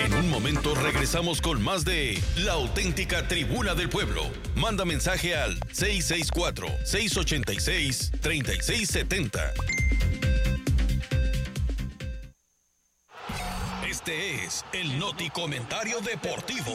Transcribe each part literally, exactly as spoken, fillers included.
En un momento regresamos con más de La Auténtica Tribuna del Pueblo. Manda mensaje al seis seis cuatro, seis ocho seis, tres seis siete cero. Este es el Noti Comentario Deportivo.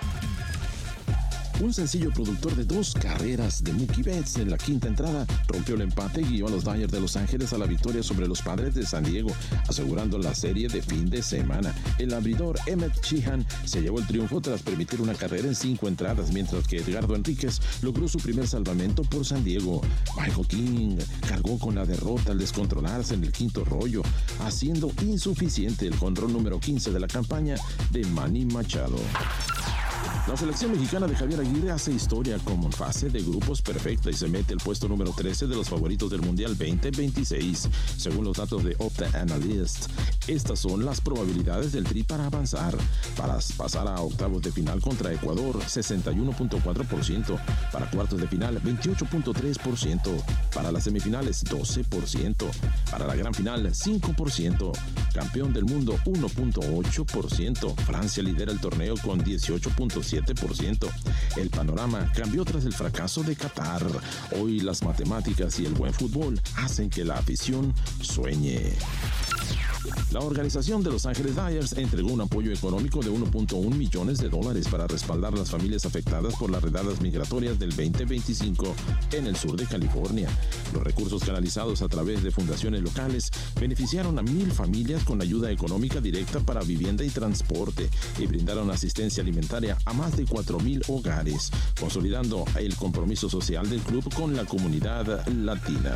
Un sencillo productor de dos carreras de Mookie Betts en la quinta entrada rompió el empate y guió a los Dodgers de Los Ángeles a la victoria sobre los Padres de San Diego, asegurando la serie de fin de semana. El abridor Emmett Sheehan se llevó el triunfo tras permitir una carrera en cinco entradas, mientras que Edgardo Enríquez logró su primer salvamento por San Diego. Michael King cargó con la derrota al descontrolarse en el quinto rollo, haciendo insuficiente el jonrón número quince de la campaña de Manny Machado. La selección mexicana de Javier Aguirre hace historia como fase de grupos perfecta y se mete al puesto número trece de los favoritos del Mundial veinte veintiséis. Según los datos de Opta Analyst, estas son las probabilidades del Tri para avanzar. Para pasar a octavos de final contra Ecuador, sesenta y uno punto cuatro por ciento. Para cuartos de final, veintiocho punto tres por ciento. Para las semifinales, doce por ciento. Para la gran final, cinco por ciento. Campeón del mundo, uno punto ocho por ciento. Francia lidera el torneo con dieciocho punto siete por ciento. El panorama cambió tras el fracaso de Qatar. Hoy las matemáticas y el buen fútbol hacen que la afición sueñe. La organización de Los Ángeles Dodgers entregó un apoyo económico de uno punto uno millones de dólares para respaldar a las familias afectadas por las redadas migratorias del veinte veinticinco en el sur de California. Los recursos canalizados a través de fundaciones locales beneficiaron a mil familias con ayuda económica directa para vivienda y transporte y brindaron asistencia alimentaria a más de cuatro mil hogares, consolidando el compromiso social del club con la comunidad latina.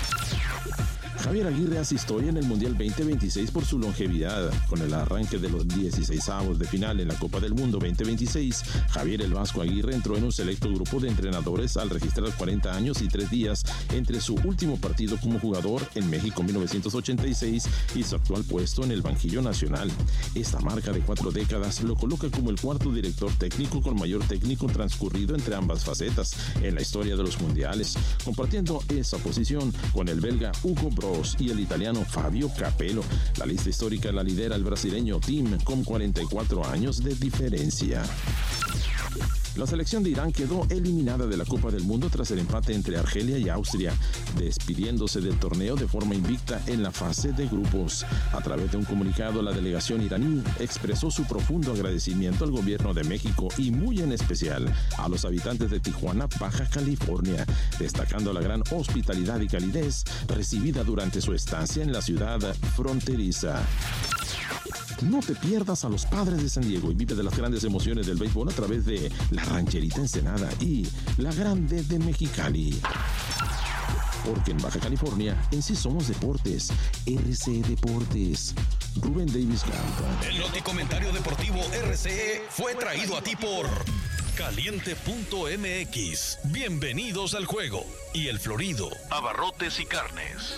Javier Aguirre hace historia en el Mundial veinte veintiséis por su longevidad. Con el arranque de los dieciseisavos de final en la Copa del Mundo veinte veintiséis, Javier el Vasco Aguirre entró en un selecto grupo de entrenadores al registrar cuarenta años y tres días entre su último partido como jugador en México en mil novecientos ochenta y seis y su actual puesto en el banquillo nacional. Esta marca de cuatro décadas lo coloca como el cuarto director técnico con mayor técnico transcurrido entre ambas facetas en la historia de los mundiales, compartiendo esa posición con el belga Hugo Broos y el italiano Fabio Capello. La lista histórica la lidera el brasileño Tim con cuarenta y cuatro años de diferencia. La selección de Irán quedó eliminada de la Copa del Mundo tras el empate entre Argelia y Austria, despidiéndose del torneo de forma invicta en la fase de grupos. A través de un comunicado, la delegación iraní expresó su profundo agradecimiento al gobierno de México y muy en especial a los habitantes de Tijuana, Baja California, destacando la gran hospitalidad y calidez recibida durante su estancia en la ciudad fronteriza. No te pierdas a los Padres de San Diego y vive de las grandes emociones del béisbol a través de la Rancherita Ensenada y la Grande de Mexicali. Porque en Baja California, en sí somos deportes. R C E Deportes. Rubén Davis Campa. El Noti Comentario Deportivo R C E fue traído a ti por Caliente punto M X. Bienvenidos al juego. Y El Florido, abarrotes y carnes.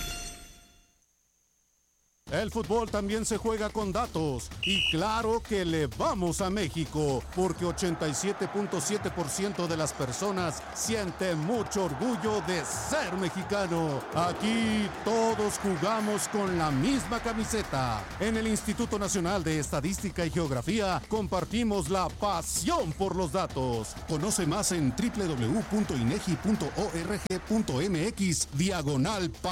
El fútbol también se juega con datos y claro que le vamos a México porque ochenta y siete punto siete por ciento de las personas sienten mucho orgullo de ser mexicano. Aquí todos jugamos con la misma camiseta. En el Instituto Nacional de Estadística y Geografía compartimos la pasión por los datos. Conoce más en doble u doble u doble u punto inegi punto org punto m x diagonal